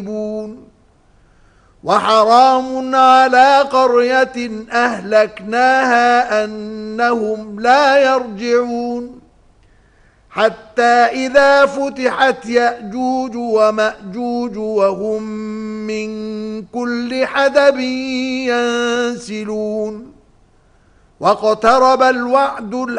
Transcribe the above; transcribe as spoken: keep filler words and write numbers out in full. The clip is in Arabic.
وحرام على قرية أهلكناها أنهم لا يرجعون حتى إذا فتحت يأجوج ومأجوج وهم من كل حدب ينسلون واقترب الوعد